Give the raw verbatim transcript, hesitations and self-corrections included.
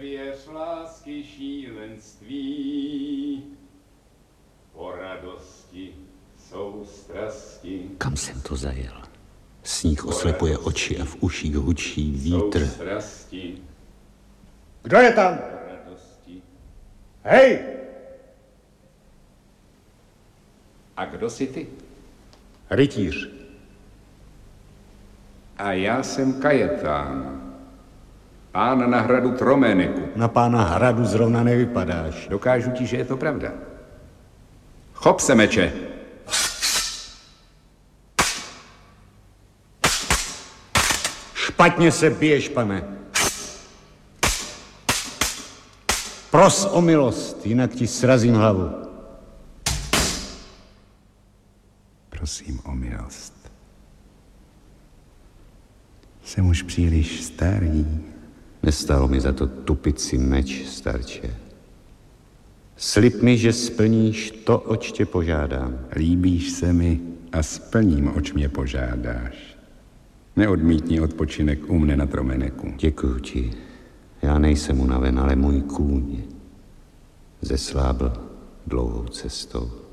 Nevěř lásky šílenství, po radosti jsou strasti. Kam jsem to zajel? Sníh oslepuje oči a v uších hučí vítr. Kdo je tam? Hej! A kdo jsi ty? Rytíř. A já jsem Kajetán, pán na hradu Troméneku. Na pána hradu zrovna nevypadáš. Dokážu ti, že je to pravda. Chop se meče. Špatně se biješ, pane. Pros o milost, jinak ti srazím hlavu. Prosím o milost. Jsem už příliš starý. Nestálo mi za to tupit si meč, starče. Slib mi, že splníš to, oč tě požádám. Líbíš se mi a splním, oč mě požádáš. Neodmítni odpočinek u mne na Troméneku. Děkuju ti. Já nejsem unaven, ale můj kůň zeslábl dlouhou cestou.